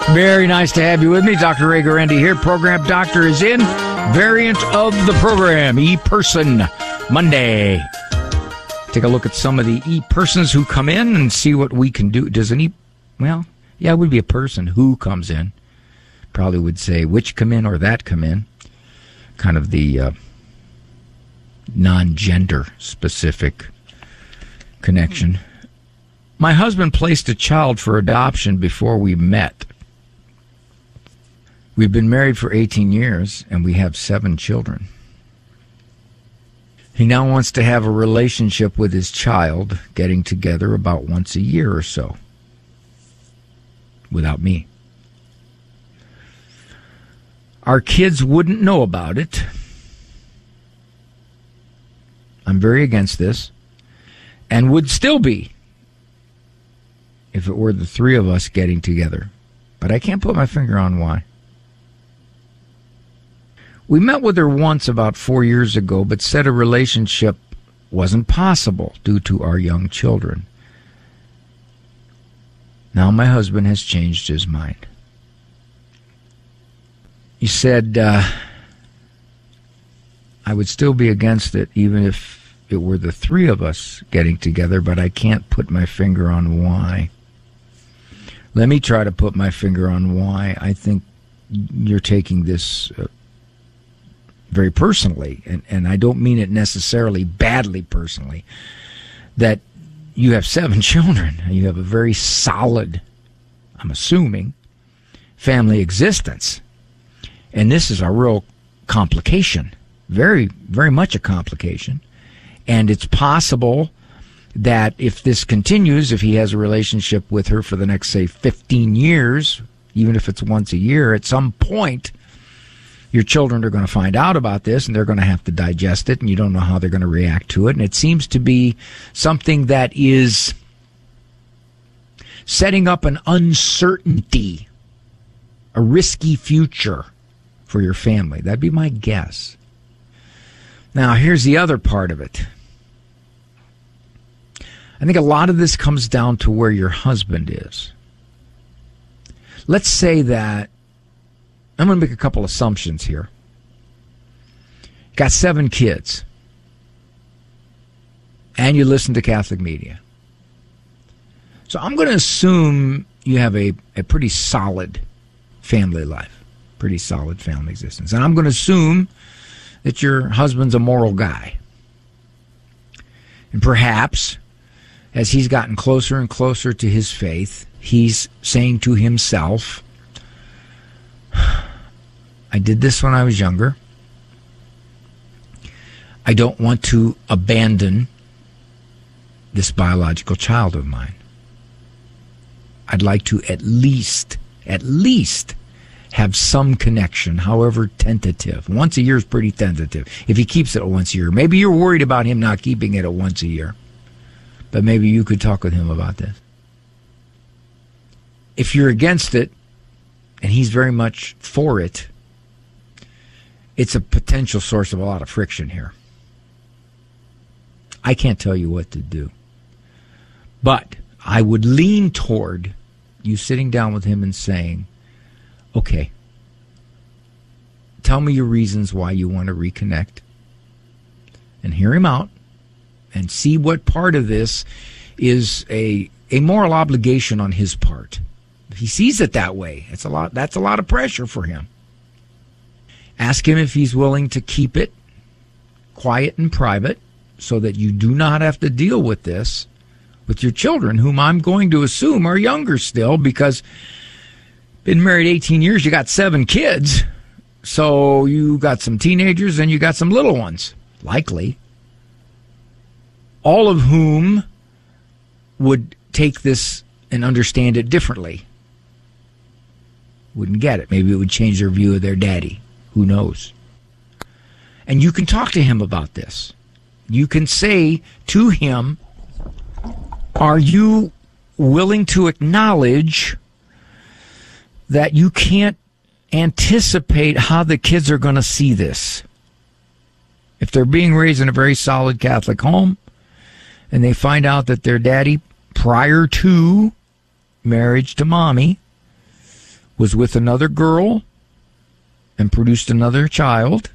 Very nice to have you with me. Dr. Ray Guarendi here. Program Doctor is in. Variant of the program, E-Person Monday. Take a look at some of the E-Persons who come in and see what we can do. Does an well, yeah, it would be a person who comes in. Probably would say which come in or that come in. Kind of the non-gender specific connection. My husband placed a child for adoption before we met. We've been married for 18 years, and we have 7 children. He now wants to have a relationship with his child, getting together about once a year or so, without me. Our kids wouldn't know about it. I'm very against this, and would still be if it were the 3 of us getting together. But I can't put my finger on why. We met with her once about 4 years ago, but said a relationship wasn't possible due to our young children. Now my husband has changed his mind. He said, I would still be against it even if it were the 3 of us getting together, but I can't put my finger on why. Let me try to put my finger on why. I think you're taking this very personally, and I don't mean it necessarily badly personally, that you have 7 children. You have a very solid, I'm assuming, family existence. And this is a real complication, very, very much a complication. And it's possible that if this continues, if he has a relationship with her for the next, say, 15 years, even if it's once a year, at some point, your children are going to find out about this, and they're going to have to digest it, and you don't know how they're going to react to it. And it seems to be something that is setting up an uncertainty, a risky future for your family. That'd be my guess. Now, here's the other part of it. I think a lot of this comes down to where your husband is. Let's say that, I'm going to make a couple assumptions here. Got 7 kids, and you listen to Catholic media. So I'm going to assume you have a pretty solid family life, pretty solid family existence. And I'm going to assume that your husband's a moral guy. And perhaps, as he's gotten closer and closer to his faith, he's saying to himself, I did this when I was younger. I don't want to abandon this biological child of mine. I'd like to at least have some connection, however tentative. Once a year is pretty tentative. If he keeps it at once a year. Maybe you're worried about him not keeping it at once a year. But maybe you could talk with him about this. If you're against it, and he's very much for it, it's a potential source of a lot of friction here. I can't tell you what to do. But I would lean toward you sitting down with him and saying, okay, tell me your reasons why you want to reconnect, and hear him out and see what part of this is a moral obligation on his part. If he sees it that way, that's a lot of pressure for him. Ask him if he's willing to keep it quiet and private so that you do not have to deal with this with your children, whom I'm going to assume are younger still, because been married 18 years, you got 7 kids, so you got some teenagers and you got some little ones, likely, all of whom would take this and understand it differently. Wouldn't get it. Maybe it would change their view of their daddy. Who knows? And you can talk to him about this. You can say to him, are you willing to acknowledge that you can't anticipate how the kids are going to see this? If they're being raised in a very solid Catholic home and they find out that their daddy, prior to marriage to mommy, was with another girl and produced another child.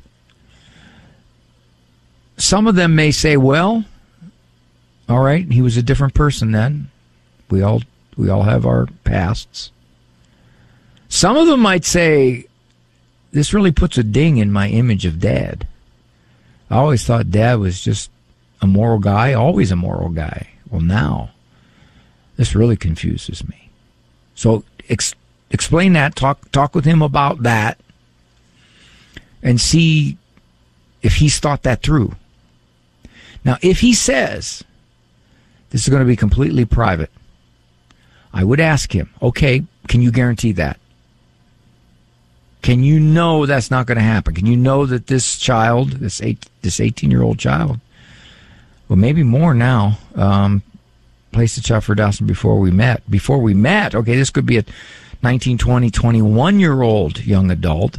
Some of them may say, well, all right, he was a different person then. We all have our pasts. Some of them might say, this really puts a ding in my image of Dad. I always thought Dad was just a moral guy, always a moral guy. Well, now, this really confuses me. So explain that, talk with him about that, and see if he's thought that through. Now, if he says this is going to be completely private, I would ask him, okay, can you guarantee that? Can you know that's not going to happen? Can you know that this child, this 18-year-old child, well, maybe more now, placed a child for adoption before we met. Before we met, okay, this could be a 19, 20, 21-year-old young adult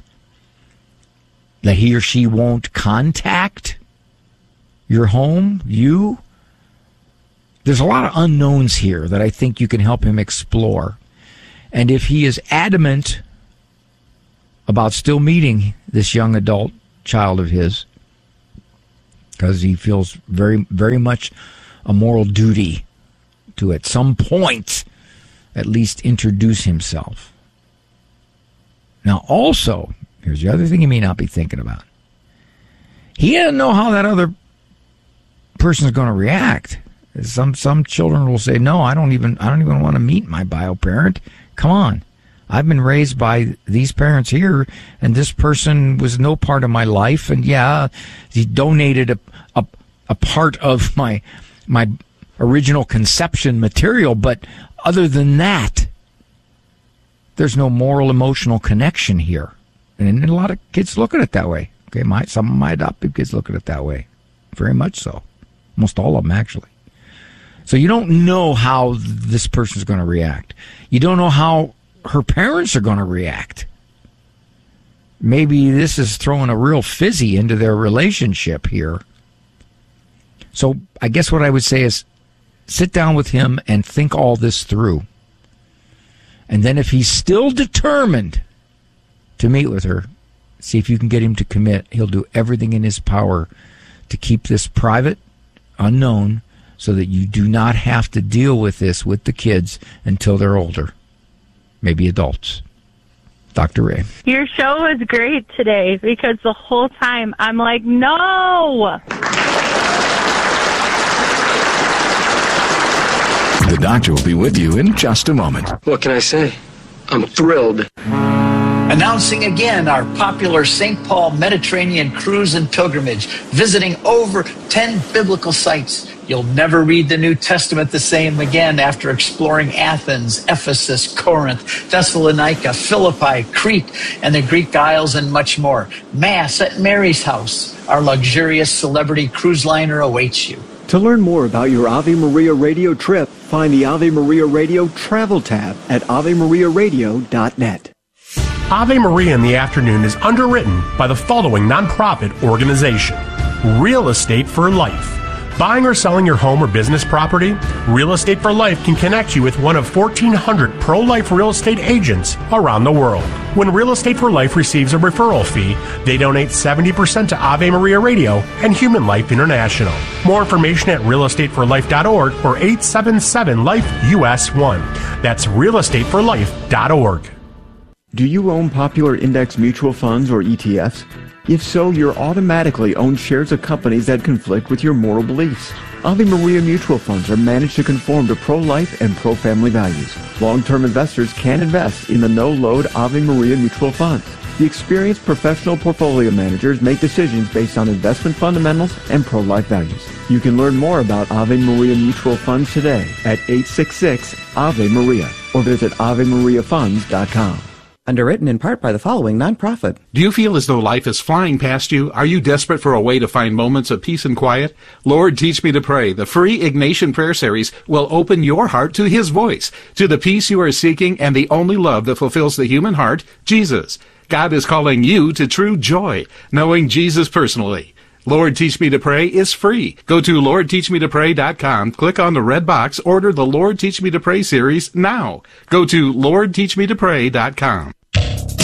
that he or she won't contact your home, you. There's a lot of unknowns here that I think you can help him explore. And if he is adamant about still meeting this young adult child of his, because he feels very, very much a moral duty to at some point at least introduce himself. Now also, here's the other thing he may not be thinking about. He doesn't know how that other person is going to react. Some children will say, no, I don't even want to meet my bio parent. Come on. I've been raised by these parents here, and this person was no part of my life, and yeah, he donated a part of my original conception material, but other than that, there's no moral, emotional connection here. And a lot of kids look at it that way. Okay, some of my adoptive kids look at it that way. Very much so. Almost all of them, actually. So you don't know how this person's going to react. You don't know how her parents are going to react. Maybe this is throwing a real fizzy into their relationship here. So I guess what I would say is sit down with him and think all this through. And then if he's still determined to meet with her, see if you can get him to commit. He'll do everything in his power to keep this private, unknown, so that you do not have to deal with this with the kids until they're older, maybe adults. Dr. Ray. Your show was great today because the whole time I'm like, no! The doctor will be with you in just a moment. What can I say? I'm thrilled. Announcing again our popular St. Paul Mediterranean cruise and pilgrimage, visiting over 10 biblical sites. You'll never read the New Testament the same again after exploring Athens, Ephesus, Corinth, Thessalonica, Philippi, Crete, and the Greek Isles, and much more. Mass at Mary's house. Our luxurious celebrity cruise liner awaits you. To learn more about your Ave Maria Radio trip, find the Ave Maria Radio Travel tab at AveMariaRadio.net. Ave Maria in the Afternoon is underwritten by the following nonprofit organization: Real Estate for Life. Buying or selling your home or business property? Real Estate for Life can connect you with one of 1,400 pro-life real estate agents around the world. When Real Estate for Life receives a referral fee, they donate 70% to Ave Maria Radio and Human Life International. More information at realestateforlife.org or 877-LIFE-US1. That's realestateforlife.org. Do you own popular index mutual funds or ETFs? If so, you're automatically own shares of companies that conflict with your moral beliefs. Ave Maria mutual funds are managed to conform to pro-life and pro-family values. Long-term investors can invest in the no-load Ave Maria mutual funds. The experienced professional portfolio managers make decisions based on investment fundamentals and pro-life values. You can learn more about Ave Maria mutual funds today at 866-AVE-MARIA or visit AveMariaFunds.com. Underwritten in part by the following nonprofit. Do you feel as though life is flying past you? Are you desperate for a way to find moments of peace and quiet? Lord, Teach Me to Pray, the free Ignatian Prayer Series, will open your heart to His voice, to the peace you are seeking and the only love that fulfills the human heart, Jesus. God is calling you to true joy, knowing Jesus personally. Lord Teach Me to Pray is free. Go to LordTeachMeToPray.com, click on the red box, order the Lord Teach Me to Pray series now. Go to LordTeachMeToPray.com.